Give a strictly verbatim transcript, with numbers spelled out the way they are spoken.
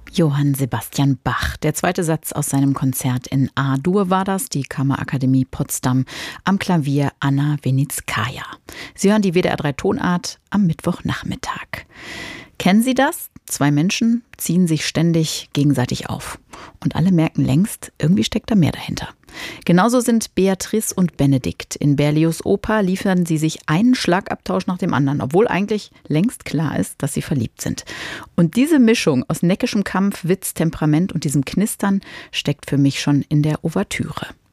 Johann Sebastian Bach. Der zweite Satz aus seinem Konzert in A-Dur war das, die Kammerakademie Potsdam, am Klavier Anna Winizkaja. Sie hören die W D R drei Tonart am Mittwochnachmittag. Kennen Sie das? Zwei Menschen ziehen sich ständig gegenseitig auf. Und alle merken längst, irgendwie steckt da mehr dahinter. Genauso sind Beatrice und Benedikt. In Berlioz' Oper liefern sie sich einen Schlagabtausch nach dem anderen, obwohl eigentlich längst klar ist, dass sie verliebt sind. Und diese Mischung aus neckischem Kampf, Witz, Temperament und diesem Knistern steckt für mich schon in der Ouvertüre.